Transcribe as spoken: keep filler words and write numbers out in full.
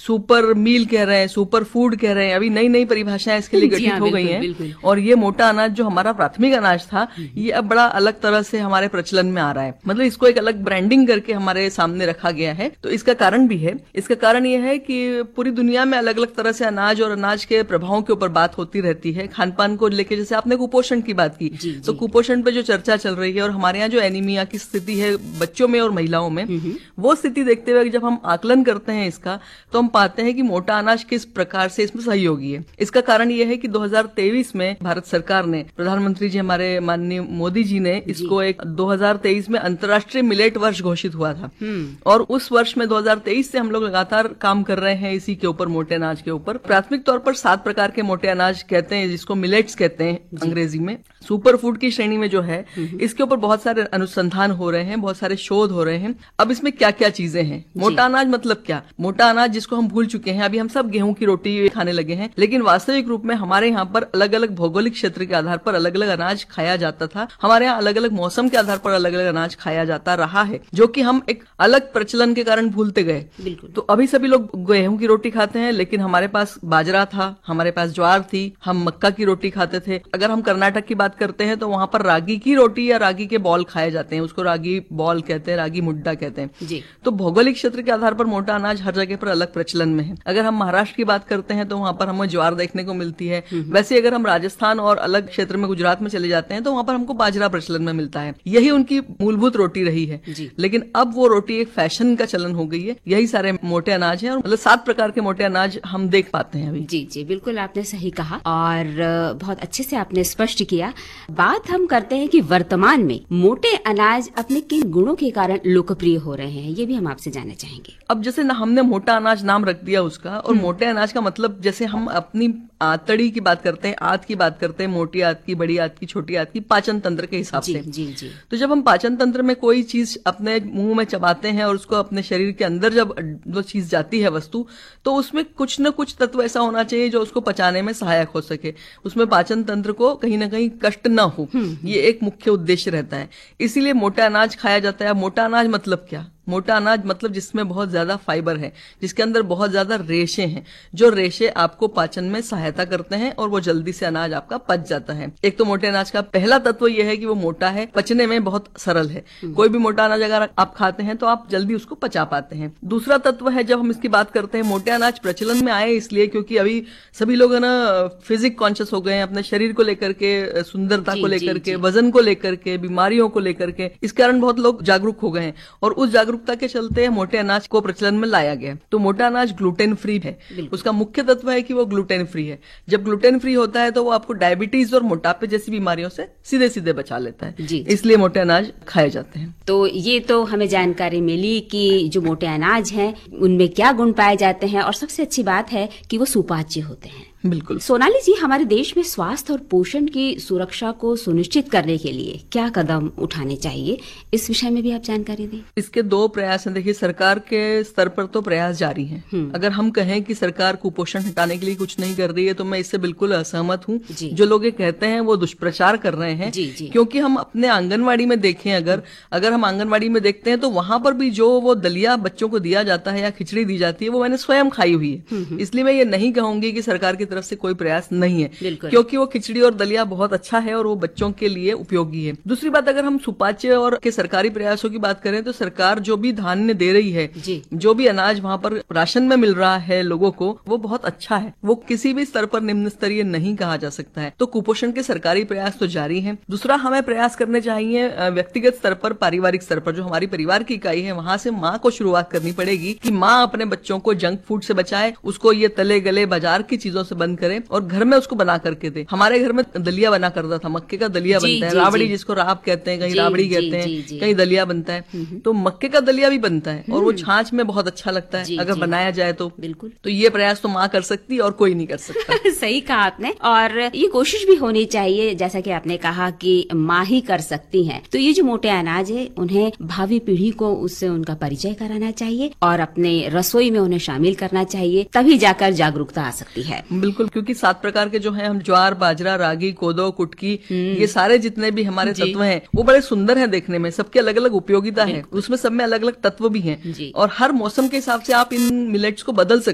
Super मील कह रहे हैं, सुपर फूड कह रहे हैं, अभी नई नई परिभाषाएं इसके लिए गठित हो गई हैं। और ये मोटा अनाज जो हमारा प्राथमिक अनाज था, ये अब बड़ा अलग तरह से हमारे प्रचलन में आ रहा है, मतलब इसको एक अलग ब्रांडिंग करके हमारे सामने रखा गया है। तो इसका कारण भी है, इसका कारण ये है कि पूरी दुनिया में अलग अलग तरह से अनाज और अनाज के प्रभावों के ऊपर बात होती रहती है। खान पान को लेकर, जैसे आपने कुपोषण की बात की, जी, तो जी. कुपोषण पे जो चर्चा चल रही है और हमारे यहाँ जो एनीमिया की स्थिति है बच्चों में और महिलाओं में, वो स्थिति देखते हुए जब हम आकलन करते हैं इसका, तो हम पाते हैं कि मोटा अनाज किस प्रकार से इसमें सहयोगी है। इसका कारण यह है कि दो हज़ार तेईस में भारत सरकार ने, प्रधानमंत्री जी हमारे माननीय मोदी जी ने इसको एक दो हज़ार तेईस में अंतर्राष्ट्रीय मिलेट वर्ष घोषित हुआ था। और उस वर्ष में दो हज़ार तेईस से हम लोग लगातार काम कर रहे हैं इसी के ऊपर, मोटे अनाज के ऊपर। प्राथमिक तौर पर सात प्रकार के मोटे अनाज कहते हैं, जिसको मिलेट्स कहते हैं अंग्रेजी में। सुपर फूड की श्रेणी में जो है, इसके ऊपर बहुत सारे अनुसंधान हो रहे हैं, बहुत सारे शोध हो रहे हैं। अब इसमें क्या क्या चीजें हैं? मोटा अनाज मतलब क्या? मोटा अनाज जिसको हम भूल चुके हैं, अभी हम सब गेहूं की रोटी खाने लगे हैं, लेकिन वास्तविक रूप में हमारे यहाँ पर अलग अलग भौगोलिक क्षेत्र के आधार पर अलग अलग अनाज खाया जाता था। हमारे यहाँ अलग अलग मौसम के आधार पर अलग अलग अनाज खाया जाता रहा है, जो कि हम एक अलग प्रचलन के कारण भूलते गए। तो अभी सभी लोग गेहूं की रोटी खाते हैं, लेकिन हमारे पास बाजरा था, हमारे पास ज्वार थी, हम मक्का की रोटी खाते थे। अगर हम कर्नाटक की बात करते हैं तो वहां पर रागी की रोटी या रागी के बॉल खाए जाते हैं, उसको रागी बॉल कहते हैं, रागी मुड्डा कहते हैं जी। तो भौगोलिक क्षेत्र के आधार पर मोटा अनाज हर जगह पर अलग प्रचलन में है। अगर हम महाराष्ट्र की बात करते हैं तो वहां पर हमें ज्वार देखने को मिलती है। वैसे अगर हम राजस्थान और अलग क्षेत्र में गुजरात में चले जाते हैं तो वहां पर हमको बाजरा प्रचलन में मिलता है। यही उनकी मूलभूत रोटी रही है, लेकिन अब वो रोटी एक फैशन का चलन हो गई है। यही सारे मोटे अनाज हैं, और मतलब सात प्रकार के मोटे अनाज हम देख पाते हैं अभी। जी जी, बिल्कुल आपने सही कहा और बहुत अच्छे से आपने स्पष्ट किया। बात हम करते हैं कि वर्तमान में मोटे अनाज अपने किन गुणों के कारण लोकप्रिय हो रहे हैं, ये भी हम आपसे जानना चाहेंगे। अब जैसे ना हमने मोटा अनाज नाम रख दिया उसका, और मोटे अनाज का मतलब जैसे हम अपनी आंतड़ी की बात करते हैं, आंत की बात करते हैं, मोटी आंत की, बड़ी आंत की, छोटी आंत की, पाचन तंत्र के हिसाब से। जी जी। तो जब हम पाचन तंत्र में कोई चीज अपने मुंह में चबाते हैं और उसको अपने शरीर के अंदर जब वो चीज जाती है वस्तु, तो उसमें कुछ न कुछ तत्व ऐसा होना चाहिए जो उसको पचाने में सहायक हो सके, उसमें पाचन तंत्र को कहीं ना कहीं कष्ट न हो। ये एक मुख्य उद्देश्य रहता है, इसीलिए मोटा अनाज खाया जाता है। मोटा अनाज मतलब क्या? मोटा अनाज मतलब जिसमें बहुत ज्यादा फाइबर है, जिसके अंदर बहुत ज्यादा रेशे हैं, जो रेशे आपको पाचन में सहायता करते हैं और वो जल्दी से अनाज आपका पच जाता है। एक तो मोटे अनाज का पहला तत्व यह है कि वो मोटा है, पचने में बहुत सरल है। कोई भी मोटा अनाज अगर आप खाते हैं तो आप जल्दी उसको पचा पाते हैं। दूसरा तत्व है, जब हम इसकी बात करते हैं, मोटे अनाज प्रचलन में आए इसलिए क्योंकि अभी सभी लोग है ना फिजिक कॉन्शियस हो गए हैं, अपने शरीर को लेकर के, सुंदरता को लेकर के, वजन को लेकर के, बीमारियों को लेकर के, इस कारण बहुत लोग जागरूक हो गए हैं और उस जागरूक के चलते मोटे अनाज को प्रचलन में लाया गया। तो मोटा अनाज ग्लूटेन फ्री है, उसका मुख्य तत्व है कि वो ग्लूटेन फ्री है। जब ग्लूटेन फ्री होता है तो वो आपको डायबिटीज और मोटापे जैसी बीमारियों से सीधे सीधे बचा लेता है, जी, इसलिए मोटे अनाज खाए जाते हैं। तो ये तो हमें जानकारी मिली कि जो मोटे अनाज हैं उनमें क्या गुण पाए जाते हैं, और सबसे अच्छी बात है कि वो सुपाच्य होते हैं। बिल्कुल। सोनाली जी, हमारे देश में स्वास्थ्य और पोषण की सुरक्षा को सुनिश्चित करने के लिए क्या कदम उठाने चाहिए, इस विषय में भी आप जानकारी दें। इसके दो प्रयास हैं। देखिए, सरकार के स्तर पर तो प्रयास जारी हैं। अगर हम कहें कि सरकार कुपोषण हटाने के लिए कुछ नहीं कर रही है तो मैं इससे बिल्कुल असहमत हूँ। जो लोग ये कहते हैं वो दुष्प्रचार कर रहे हैं, जी, जी। क्योंकि हम अपने आंगनवाड़ी में देखें, अगर अगर हम आंगनवाड़ी में देखते हैं तो वहां पर भी जो वो दलिया बच्चों को दिया जाता है या खिचड़ी दी जाती है वो मैंने स्वयं खाई हुई है। इसलिए मैं ये नहीं कहूंगी कि सरकार की तरफ से कोई प्रयास नहीं है, क्योंकि वो खिचड़ी और दलिया बहुत अच्छा है और वो बच्चों के लिए उपयोगी है। दूसरी बात, अगर हम सुपाच्य और के सरकारी प्रयासों की बात करें तो सरकार जो भी धान्य दे रही है, जो भी अनाज वहाँ पर राशन में मिल रहा है लोगों को, वो बहुत अच्छा है। वो किसी भी स्तर पर निम्न स्तरीय नहीं कहा जा सकता है। तो कुपोषण के सरकारी प्रयास तो जारी है। दूसरा, हमें प्रयास करने चाहिए व्यक्तिगत स्तर पर, पारिवारिक स्तर पर, जो हमारी परिवार की इकाई है वहां से माँ को शुरुआत करनी पड़ेगी कि माँ अपने बच्चों को जंक फूड से बचाए, उसको ये तले गले बाजार की चीजों से बंद करे और घर में उसको बना करके दे। हमारे घर में दलिया बना करता था, मक्के का दलिया बनता है, राबड़ी जिसको राब कहते हैं, कहीं राबड़ी कहते हैं, कहीं दलिया बनता है। तो मक्के का दलिया भी बनता है और वो छाछ में बहुत अच्छा लगता है अगर बनाया जाए तो। बिल्कुल। तो ये प्रयास तो माँ कर सकती है और कोई नहीं कर सकता। सही कहा आपने, और ये कोशिश भी होनी चाहिए, जैसा कि आपने कहा कि माँ ही कर सकती है। तो ये जो मोटे अनाज है उन्हें भावी पीढ़ी को उससे उनका परिचय कराना चाहिए और अपने रसोई में उन्हें शामिल करना चाहिए, तभी जाकर जागरूकता आ सकती है। बिल्कुल, क्योंकि सात प्रकार के जो हैं, हम ज्वार, बाजरा, रागी, कोदो, कुटकी, ये सारे जितने भी हमारे तत्व हैं वो बड़े सुंदर हैं देखने में, सबके अलग अलग उपयोगिता है, उसमें सब में अलग अलग तत्व भी हैं और हर मौसम के हिसाब से आप इन मिलेट्स को बदल सकते